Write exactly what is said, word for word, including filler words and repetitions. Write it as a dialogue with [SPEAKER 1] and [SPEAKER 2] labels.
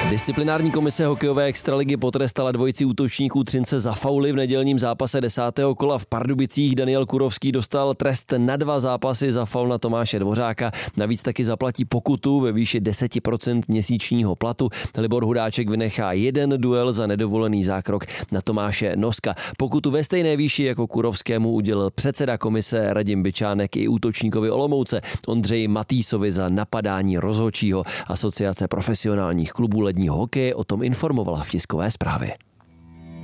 [SPEAKER 1] Disciplinární komise hokejové extraligy potrestala dvojici útočníků Třince za fauly v nedělním zápase desátého kola v Pardubicích. Daniel Kurovský dostal trest na dva zápasy za faul na Tomáše Dvořáka. Navíc taky zaplatí pokutu ve výši deset procent měsíčního platu. Libor Hudáček vynechá jeden duel za nedovolený zákrok na Tomáše Noska. Pokutu ve stejné výši jako Kurovskému udělil předseda komise Radim Byčánek i útočníkovi Olomouce Ondřeji Matýsovi za napadání rozhodčího. Asociace profesionálních klubů ledního hokeje o tom informovala v tiskové zprávě.